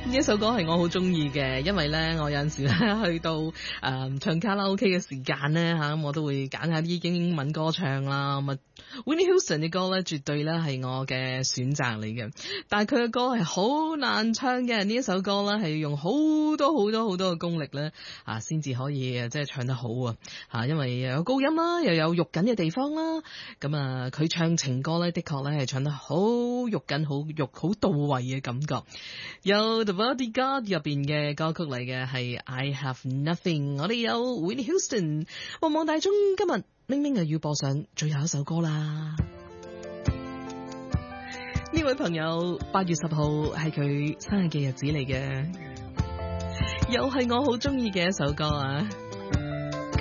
呢一首歌係我好中意嘅，因為咧我有陣時咧去到唱卡拉 OK 嘅時間咧咁我都會揀下啲英文歌唱啦。咁啊 Whitney Houston 嘅歌咧絕對咧係我嘅選擇嚟嘅，但係佢嘅歌係好難唱嘅。呢一首歌咧係用好多嘅功力咧先至可以即係唱得好因為又有高音啦，又有肉緊嘅地方啦。咁佢唱情歌咧的確咧係唱得好肉緊，好到位嘅感覺。有 The Bodyguard 入邊嘅歌曲嚟嘅係 I Have Nothing， 我哋有 Whitney Houston。旺旺大鐘今日明明又要播上最後一首歌啦。呢位朋友8月10號係佢生日嘅日子嚟嘅，又係我好中意嘅一首歌啊！